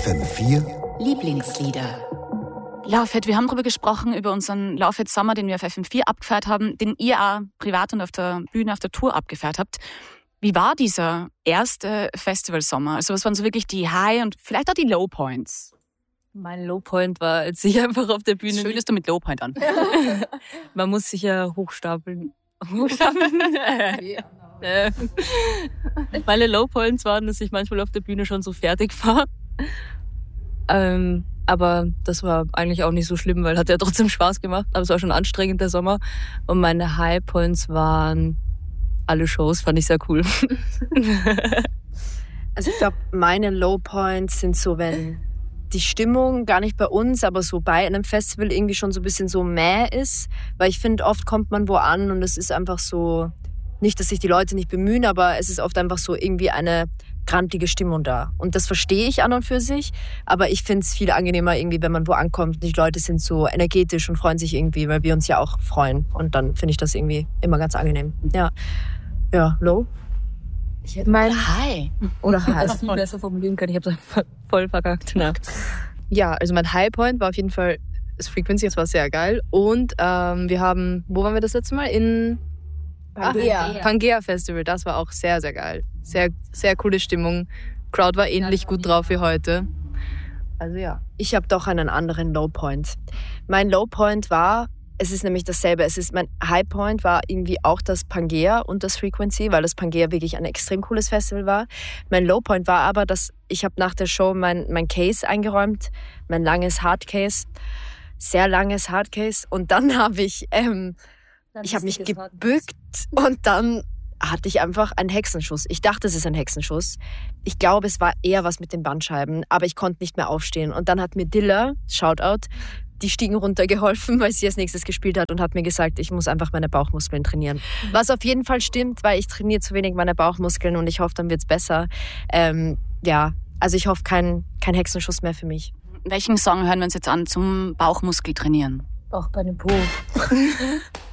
FM4 Lieblingslieder. Laufhead, wir haben darüber gesprochen, über unseren Laufhead Sommer, den wir auf FM4 abgefeiert haben, den ihr auch privat und auf der Bühne, auf der Tour abgefeiert habt. Wie war dieser erste Festivalsommer? Also was waren so wirklich die High- und vielleicht auch die Low-Points? Mein Lowpoint war, als ich einfach auf der Bühne... Schön, dass du mit Lowpoint an. Man muss sich ja hochstapeln. Meine Lowpoints waren, dass ich manchmal auf der Bühne schon so fertig war. Aber das war eigentlich auch nicht so schlimm, weil hat ja trotzdem Spaß gemacht. Aber es war schon anstrengend, der Sommer. Und meine Highpoints waren alle Shows, fand ich sehr cool. Also ich glaube, meine Lowpoints sind so, wenn die Stimmung gar nicht bei uns, aber so bei einem Festival irgendwie schon so ein bisschen so mäh ist. Weil ich finde, oft kommt man wo an und es ist einfach so, nicht, dass sich die Leute nicht bemühen, aber es ist oft einfach so irgendwie eine grantige Stimmung da. Und das verstehe ich an und für sich, aber ich finde es viel angenehmer irgendwie, wenn man wo ankommt und die Leute sind so energetisch und freuen sich irgendwie, weil wir uns ja auch freuen. Und dann finde ich das irgendwie immer ganz angenehm. Ja, Low? Hi. Oder High. Viel besser formulieren können. Ich habe es voll verkackt. Ja, also mein Highpoint war auf jeden Fall das Frequency, das war sehr geil. Und wir haben, wo waren wir das letzte Mal? In Pangea Festival, das war auch sehr, sehr geil. Sehr, sehr coole Stimmung. Crowd war ähnlich gut drauf wie heute. Also ja. Ich habe doch einen anderen Lowpoint. Mein Lowpoint war, es ist nämlich dasselbe. Mein Highpoint war irgendwie auch das Pangea und das Frequency, weil das Pangea wirklich ein extrem cooles Festival war. Mein Lowpoint war aber, dass ich habe nach der Show mein Case eingeräumt, mein langes Hardcase, sehr langes Hardcase. Und dann habe ich mich gebückt und dann hatte ich einfach einen Hexenschuss. Ich dachte, es ist ein Hexenschuss. Ich glaube, es war eher was mit den Bandscheiben, aber ich konnte nicht mehr aufstehen. Und dann hat mir Dilla, Shoutout, die Stiegen runtergeholfen, weil sie als nächstes gespielt hat und hat mir gesagt, ich muss einfach meine Bauchmuskeln trainieren. Was auf jeden Fall stimmt, weil ich trainiere zu wenig meine Bauchmuskeln und ich hoffe, dann wird es besser. Also ich hoffe, kein Hexenschuss mehr für mich. Welchen Song hören wir uns jetzt an zum Bauchmuskel trainieren? Auch bei dem Po.